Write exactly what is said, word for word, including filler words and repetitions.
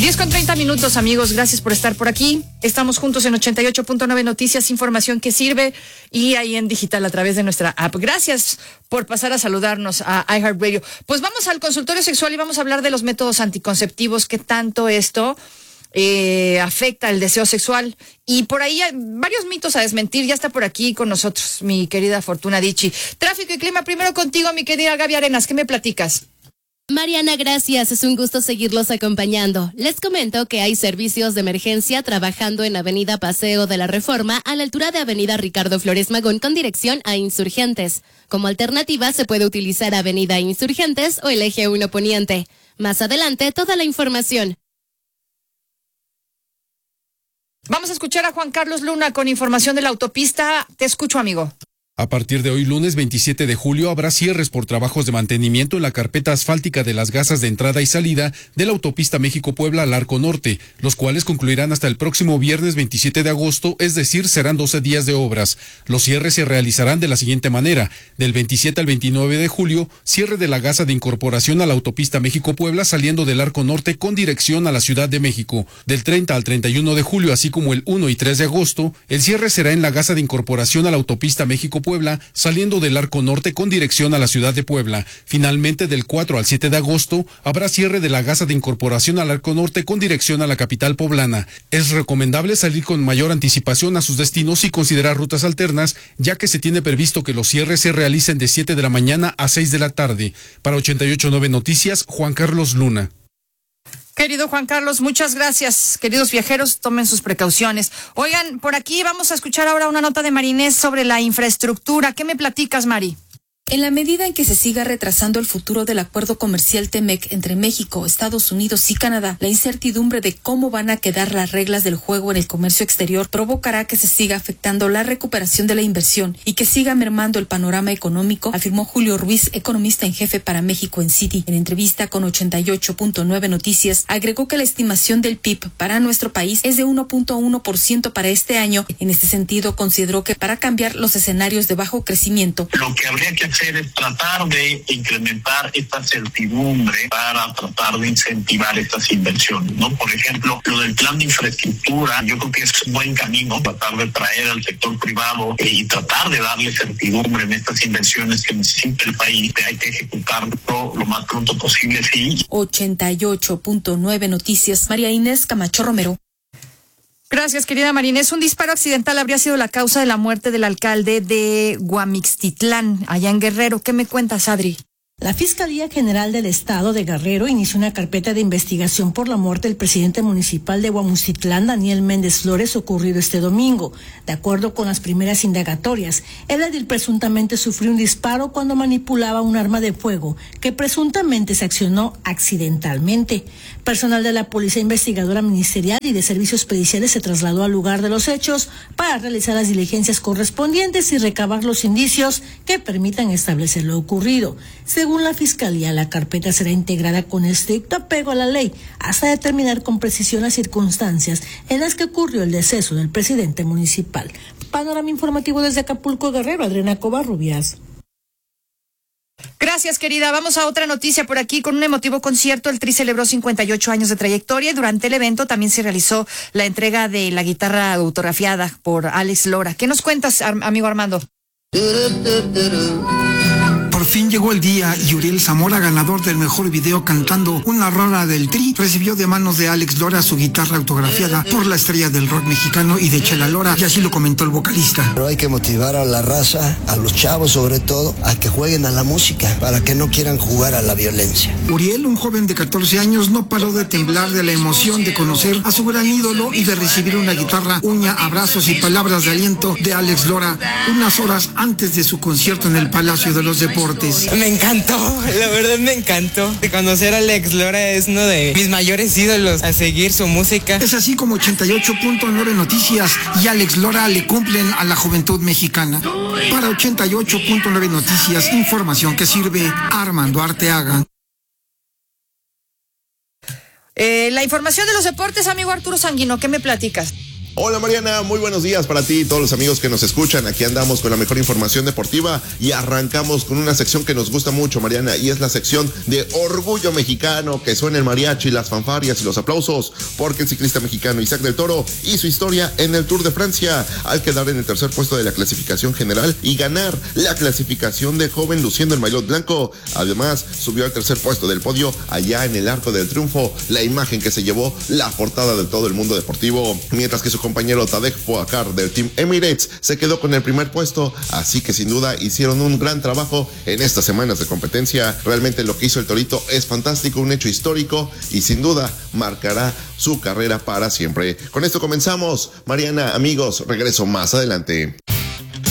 diez con treinta minutos, amigos. Gracias por estar por aquí. Estamos juntos en ochenta y ocho punto nueve Noticias, información que sirve, y ahí en digital a través de nuestra app. Gracias por pasar a saludarnos a iHeartRadio. Pues vamos al consultorio sexual y vamos a hablar de los métodos anticonceptivos, que tanto esto eh, afecta el deseo sexual. Y por ahí hay varios mitos a desmentir. Ya está por aquí con nosotros mi querida Fortuna Dicci. Tráfico y clima, primero contigo, mi querida Gaby Arenas. ¿Qué me platicas? Mariana, gracias. Es un gusto seguirlos acompañando. Les comento que hay servicios de emergencia trabajando en Avenida Paseo de la Reforma a la altura de Avenida Ricardo Flores Magón con dirección a Insurgentes. Como alternativa se puede utilizar Avenida Insurgentes o el Eje uno Poniente. Más adelante, toda la información. Vamos a escuchar a Juan Carlos Luna con información de la autopista. Te escucho, amigo. A partir de hoy, lunes veintisiete de julio, habrá cierres por trabajos de mantenimiento en la carpeta asfáltica de las gasas de entrada y salida de la autopista México-Puebla al Arco Norte, los cuales concluirán hasta el próximo viernes veintisiete de agosto, es decir, serán doce días de obras. Los cierres se realizarán de la siguiente manera: del veintisiete al veintinueve de julio, cierre de la gasa de incorporación a la autopista México-Puebla saliendo del Arco Norte con dirección a la Ciudad de México. Del treinta al treinta y uno de julio, así como el uno y tres de agosto, el cierre será en la gasa de incorporación a la autopista México-Puebla Puebla, saliendo del Arco Norte con dirección a la Ciudad de Puebla. Finalmente, del cuatro al siete de agosto, habrá cierre de la gasa de incorporación al Arco Norte con dirección a la capital poblana. Es recomendable salir con mayor anticipación a sus destinos y considerar rutas alternas, ya que se tiene previsto que los cierres se realicen de siete de la mañana a seis de la tarde. Para ochenta y ocho punto nueve Noticias, Juan Carlos Luna. Querido Juan Carlos, muchas gracias. Queridos viajeros, tomen sus precauciones. Oigan, por aquí vamos a escuchar ahora una nota de Marinés sobre la infraestructura. ¿Qué me platicas, Mari? En la medida en que se siga retrasando el futuro del acuerdo comercial TEMEC entre México, Estados Unidos y Canadá, la incertidumbre de cómo van a quedar las reglas del juego en el comercio exterior provocará que se siga afectando la recuperación de la inversión y que siga mermando el panorama económico, afirmó Julio Ruiz, economista en jefe para México en Citi. En entrevista con ochenta y ocho punto nueve Noticias, agregó que la estimación del P I B para nuestro país es de uno punto uno por ciento para este año. En este sentido, consideró que para cambiar los escenarios de bajo crecimiento, lo que habría que hacer es tratar de incrementar esta certidumbre para tratar de incentivar estas inversiones, ¿no? Por ejemplo, lo del plan de infraestructura, yo creo que es un buen camino tratar de traer al sector privado eh, y tratar de darle certidumbre en estas inversiones que necesita el país. Hay que ejecutarlo lo más pronto posible, sí. ochenta y ocho punto nueve Noticias, María Inés Camacho Romero. Gracias, querida Marinés. Un disparo accidental habría sido la causa de la muerte del alcalde de Guamixtitlán, allá en Guerrero. ¿Qué me cuentas, Adri? La Fiscalía General del Estado de Guerrero inició una carpeta de investigación por la muerte del presidente municipal de Guamixtitlán, Daniel Méndez Flores, ocurrido este domingo. De acuerdo con las primeras indagatorias, el edil presuntamente sufrió un disparo cuando manipulaba un arma de fuego que presuntamente se accionó accidentalmente. Personal de la Policía Investigadora Ministerial y de Servicios Periciales se trasladó al lugar de los hechos para realizar las diligencias correspondientes y recabar los indicios que permitan establecer lo ocurrido. Según la Fiscalía, la carpeta será integrada con estricto apego a la ley hasta determinar con precisión las circunstancias en las que ocurrió el deceso del presidente municipal. Panorama informativo desde Acapulco, Guerrero, Adriana Covarrubias. Gracias, querida. Vamos a otra noticia por aquí. Con un emotivo concierto, el Tri celebró cincuenta y ocho años de trayectoria y durante el evento también se realizó la entrega de la guitarra autografiada por Alex Lora. ¿Qué nos cuentas, amigo Armando? Por fin llegó el día y Uriel Zamora, ganador del mejor video cantando una rola del Tri, recibió de manos de Alex Lora su guitarra autografiada por la estrella del rock mexicano y de Chela Lora, y así lo comentó el vocalista. Pero hay que motivar a la raza, a los chavos sobre todo, a que jueguen a la música, para que no quieran jugar a la violencia. Uriel, un joven de catorce años, no paró de temblar de la emoción de conocer a su gran ídolo y de recibir una guitarra, uña, abrazos y palabras de aliento de Alex Lora unas horas antes de su concierto en el Palacio de los Deportes. Me encantó, la verdad me encantó. De conocer a Alex Lora es uno de mis mayores ídolos, a seguir su música. Es así como ochenta y ocho punto nueve Noticias y Alex Lora le cumplen a la juventud mexicana. Para ochenta y ocho punto nueve Noticias, información que sirve, Armando Arteaga. Eh, la información de los deportes, amigo Arturo Sanguino, ¿qué me platicas? Hola Mariana, muy buenos días para ti y todos los amigos que nos escuchan. Aquí andamos con la mejor información deportiva y arrancamos con una sección que nos gusta mucho, Mariana, y es la sección de Orgullo Mexicano, que suena el mariachi, las fanfarrias y los aplausos, porque el ciclista mexicano Isaac del Toro hizo historia en el Tour de Francia al quedar en el tercer puesto de la clasificación general y ganar la clasificación de joven luciendo el maillot blanco. Además, subió al tercer puesto del podio allá en el Arco del Triunfo, la imagen que se llevó la portada de todo el mundo deportivo, mientras que su compañero Tadej Pogacar del Team Emirates se quedó con el primer puesto, así que sin duda hicieron un gran trabajo en estas semanas de competencia. Realmente lo que hizo el Torito es fantástico, un hecho histórico y sin duda marcará su carrera para siempre. Con esto comenzamos. Mariana, amigos, regreso más adelante.